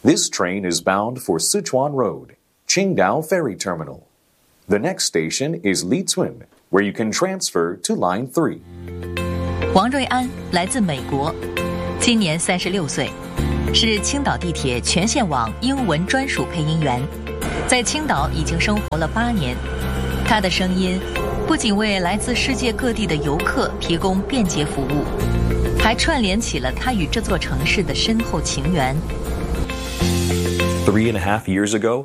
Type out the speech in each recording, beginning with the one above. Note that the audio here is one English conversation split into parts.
This train is bound for Sichuan Road, Qingdao Ferry Terminal. The next station is Lichun, where you can transfer to Line 3. 王瑞安来自美国，今年36岁，是青岛地铁全线网英文专属配音员，在青岛已经生活了8年。他的声音不仅为来自世界各地的游客提供便捷服务，还串联起了他与这座城市的深厚情缘。 3.5 years ago,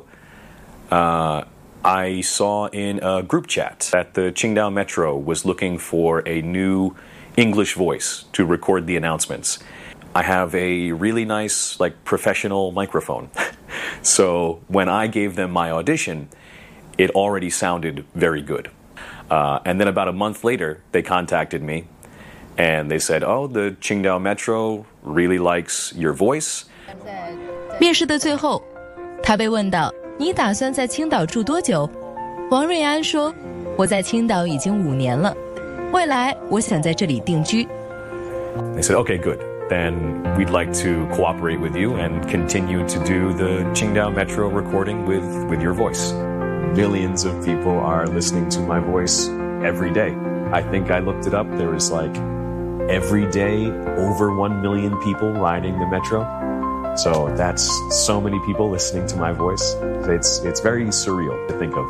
I saw in a group chat that the Qingdao Metro was looking for a new English voice to record the announcements. I have a really nice, professional microphone. So when I gave them my audition, it already sounded very good. And then about a month later, they contacted me and they said, "Oh, the Qingdao Metro really likes your voice." 面试的最后，他被问到：“你打算在青岛住多久？”王瑞安说：“我在青岛已经5年了，未来我想在这里定居。” They said, "Okay, good. Then we'd like to cooperate with you and continue to do the Qingdao Metro recording with your voice." Millions of people are listening to my voice every day. I think I looked it up. There was every day over 1 million people riding the metro. So that's so many people listening to my voice. It's very surreal to think of.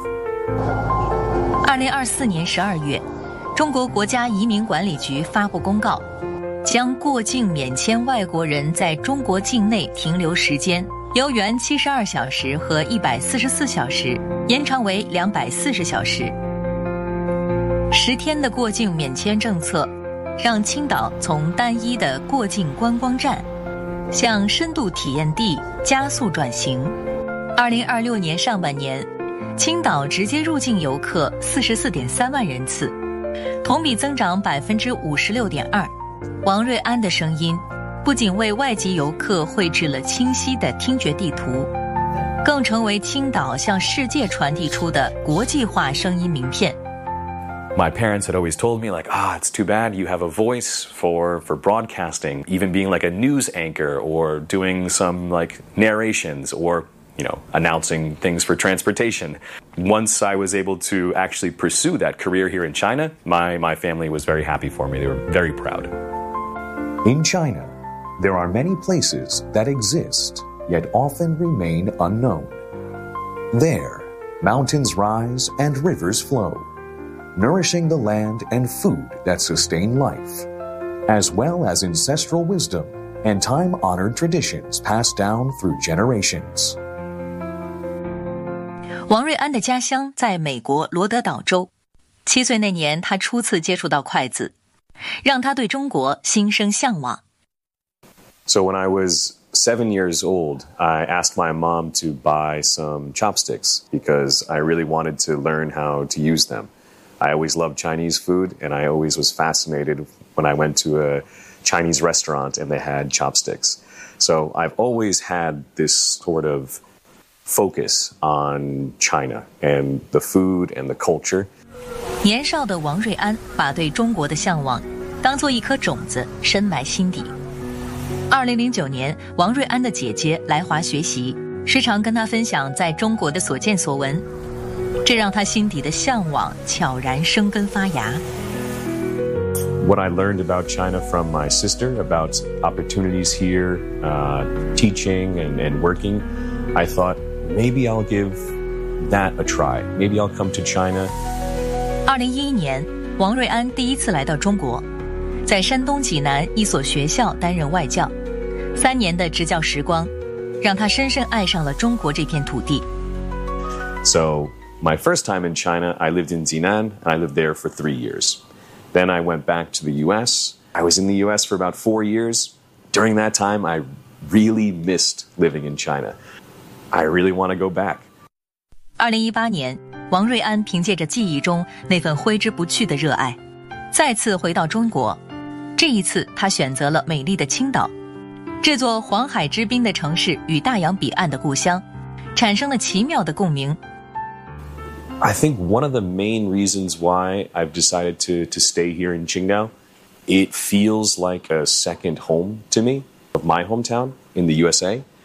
2024年12月，中国国家移民管理局发布公告，将过境免签外国人在中国境内停留时间由原72小时和144小时延长为240小时。10天的过境免签政策，让青岛从单一的过境观光站向深度体验地加速转型。2026年上半年，青岛直接入境游客44.3万人次，同比增长56.2%。王瑞安的声音不仅为外籍游客绘制了清晰的听觉地图，更成为青岛向世界传递出的国际化声音名片。 My parents had always told me it's too bad you have a voice for broadcasting, even being a news anchor or doing some narrations or, announcing things for transportation. Once I was able to actually pursue that career here in China, my family was very happy for me. They were very proud. In China, there are many places that exist, yet often remain unknown. There, mountains rise and rivers flow, nourishing the land and food that sustain life, as well as ancestral wisdom and time-honored traditions passed down through generations. 王瑞安的家乡在美国罗德岛州。7岁那年，他初次接触到筷子，让他对中国心生向往。 So when I was 7 years old, I asked my mom to buy some chopsticks because I really wanted to learn how to use them. I always loved Chinese food, and I always was fascinated when I went to a Chinese restaurant and they had chopsticks. So I've always had this sort of focus on China and the food and the culture. 年少的王瑞安把对中国的向往当作一颗种子深埋心底。2009年，王瑞安的姐姐来华学习，时常跟他分享在中国的所见所闻，这让他心底的向往悄然生根发芽。 What I learned about China from my sister, about opportunities here, teaching and working, I thought maybe I'll give that a try. Maybe I'll come to China. 2011年，王瑞安第一次来到中国，在山东济南一所学校担任外教，3年的执教时光，让他深深爱上了中国这片土地。 So my first time in China, I lived in Jinan, and I lived there for 3 years. Then I went back to the U.S. I was in the U.S. for about 4 years. During that time, I really missed living in China. I really want to go back. 2018年，王瑞安凭借着记忆中那份挥之不去的热爱，再次回到中国。这一次，他选择了美丽的青岛，这座黄海之滨的城市与大洋彼岸的故乡，产生了奇妙的共鸣。 I think one of the main reasons why I've decided to stay here in Qingdao, it feels like a second home to me, of my hometown in the USA.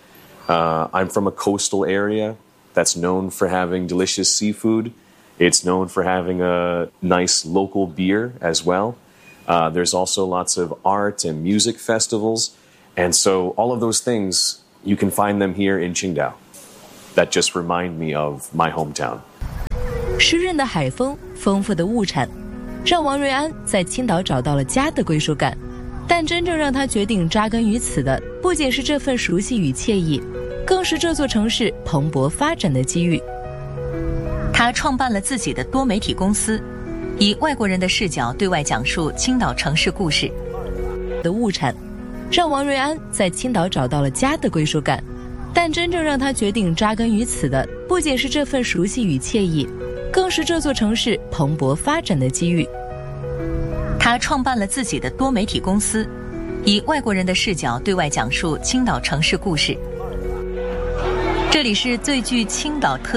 I'm from a coastal area that's known for having delicious seafood. It's known for having a nice local beer as well. There's also lots of art and music festivals. And so all of those things, you can find them here in Qingdao. That just remind me of my hometown. 湿润的海风，丰富的物产，让王瑞安在青岛找到了家的归属感。但真正让他决定扎根于此的，不仅是这份熟悉与惬意，更是这座城市蓬勃发展的机遇。 他创办了自己的多媒体公司，以外国人的视角对外讲述青岛城市故事的物产，让王瑞安在青岛找到了家的归属感。但真正让他决定扎根于此的，不仅是这份熟悉与惬意，更是这座城市蓬勃发展的机遇。 他创办了自己的多媒体公司，以外国人的视角对外讲述青岛城市故事。这里是最具青岛特